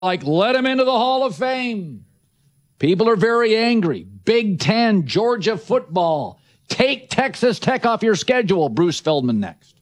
like, let him into the Hall of Fame. People are very angry. Big Ten, Georgia football. Take Texas Tech off your schedule. Bruce Feldman next.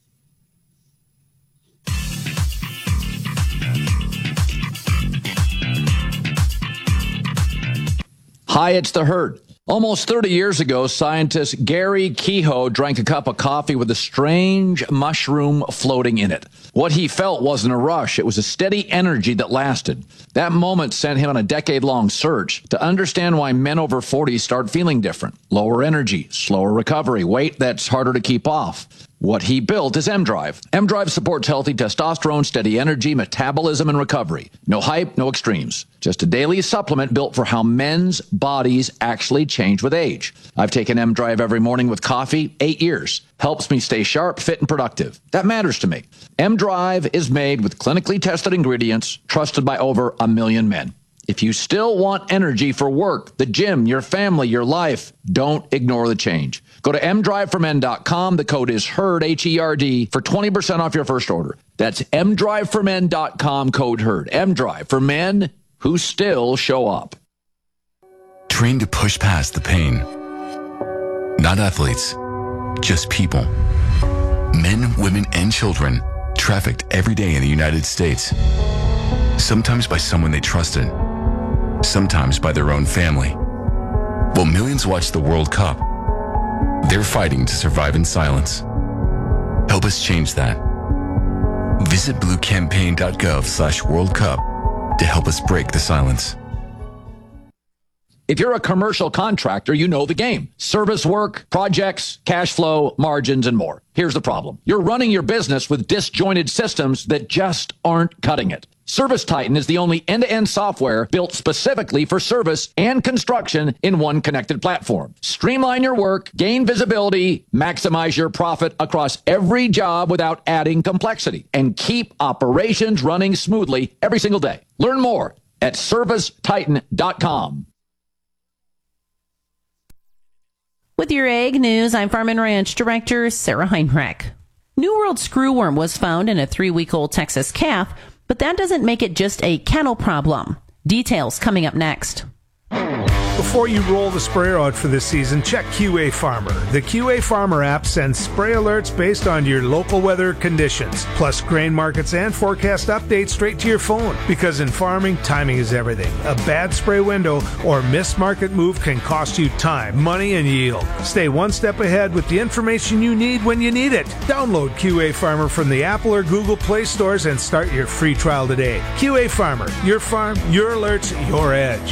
Hi, it's The Herd. Almost 30 years ago, scientist Gary Kehoe drank a cup of coffee with a strange mushroom floating in it. What he felt wasn't a rush. It was a steady energy that lasted. That moment sent him on a decade-long search to understand why men over 40 start feeling different. Lower energy, slower recovery, weight that's harder to keep off. What he built is M-Drive. M-Drive supports healthy testosterone, steady energy, metabolism, and recovery. No hype, no extremes. Just a daily supplement built for how men's bodies actually change with age. I've taken M-Drive every morning with coffee, 8 years. Helps me stay sharp, fit, and productive. That matters to me. M-Drive is made with clinically tested ingredients, trusted by over 1 million men. If you still want energy for work, the gym, your family, your life, don't ignore the change. Go to mdriveformen.com. The code is HERD, H-E-R-D, for 20% off your first order. That's mdriveformen.com, code HERD. M-Drive for men who still show up. Trained to push past the pain. Not athletes, just people. Men, women, and children trafficked every day in the United States. Sometimes by someone they trusted. Sometimes by their own family. While millions watch the World Cup, they're fighting to survive in silence. Help us change that. Visit bluecampaign.gov/World Cup to help us break the silence. If you're a commercial contractor, you know the game. Service work, projects, cash flow, margins, and more. Here's the problem. You're running your business with disjointed systems that just aren't cutting it. ServiceTitan is the only end-to-end software built specifically for service and construction in one connected platform. Streamline your work, gain visibility, maximize your profit across every job without adding complexity, and keep operations running smoothly every single day. Learn more at ServiceTitan.com. With your Ag News, I'm Farm and Ranch Director Sarah Heinrich. New World screwworm was found in a 3-week-old Texas calf, but that doesn't make it just a cattle problem. Details coming up next. Before you roll the sprayer out for this season, check QA Farmer. The QA Farmer app sends spray alerts based on your local weather conditions, plus grain markets and forecast updates straight to your phone. Because in farming, timing is everything. A bad spray window or missed market move can cost you time, money, and yield. Stay one step ahead with the information you need when you need it. Download QA Farmer from the Apple or Google Play stores and start your free trial today. QA Farmer, your farm, your alerts, your edge.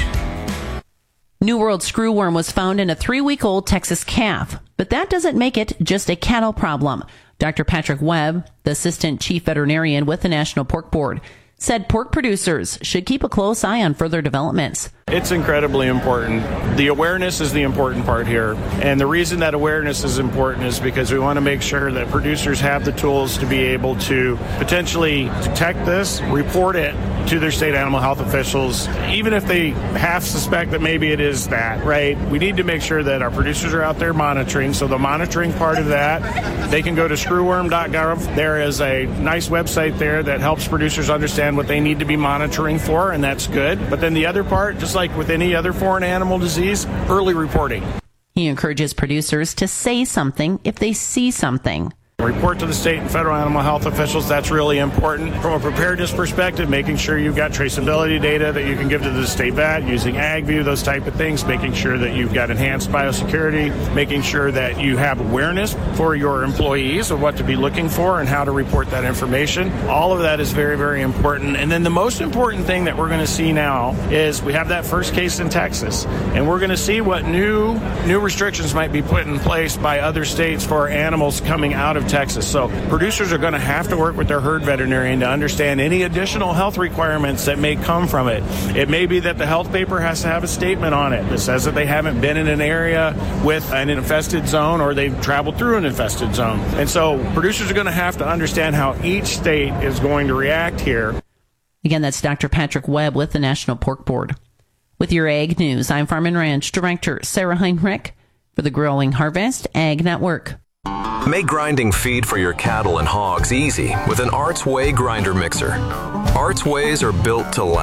New World screwworm was found in a 3-week-old Texas calf, but that doesn't make it just a cattle problem. Dr. Patrick Webb, the Assistant Chief Veterinarian with the National Pork Board, said pork producers should keep a close eye on further developments. It's incredibly important. The awareness is the important part here. And the reason that awareness is important is because we want to make sure that producers have the tools to be able to potentially detect this, report it to their state animal health officials, even if they half suspect that maybe it is that, right? We need to make sure that our producers are out there monitoring. So the monitoring part of that, they can go to screwworm.gov. There is a nice website there that helps producers understand what they need to be monitoring for, and that's good. But then the other part, just like with any other foreign animal disease, early reporting. He encourages producers to say something if they see something. Report to the state and federal animal health officials. That's really important. From a preparedness perspective, making sure you've got traceability data that you can give to the state vet, using AgView, those type of things, making sure that you've got enhanced biosecurity, making sure that you have awareness for your employees of what to be looking for and how to report that information. All of that is very, very important. And then the most important thing that we're going to see now is we have that first case in Texas, and we're going to see what new restrictions might be put in place by other states for animals coming out of Texas. So producers are going to have to work with their herd veterinarian to understand any additional health requirements that may come from it. It may be that the health paper has to have a statement on it that says that they haven't been in an area with an infested zone or they've traveled through an infested zone. And so producers are going to have to understand how each state is going to react here. Again, that's Dr. Patrick Webb with the National Pork Board. With your Ag News, I'm Farm and Ranch Director Sarah Heinrich for the Growing Harvest Ag Network. Make grinding feed for your cattle and hogs easy with an Arts Way grinder mixer. Art's ways are built to last.